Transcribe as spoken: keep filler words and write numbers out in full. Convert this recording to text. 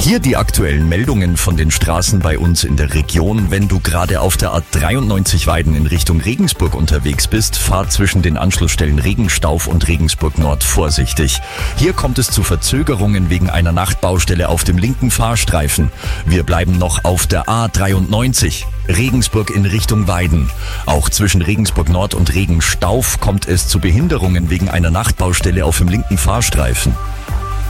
Hier die aktuellen Meldungen von den Straßen bei uns in der Region. Wenn du gerade auf der A dreiundneunzig Weiden in Richtung Regensburg unterwegs bist, fahr zwischen den Anschlussstellen Regenstauf und Regensburg Nord vorsichtig. Hier kommt es zu Verzögerungen wegen einer Nachtbaustelle auf dem linken Fahrstreifen. Wir bleiben noch auf der A dreiundneunzig. Regensburg in Richtung Weiden. Auch zwischen Regensburg Nord und Regenstauf kommt es zu Behinderungen wegen einer Nachtbaustelle auf dem linken Fahrstreifen.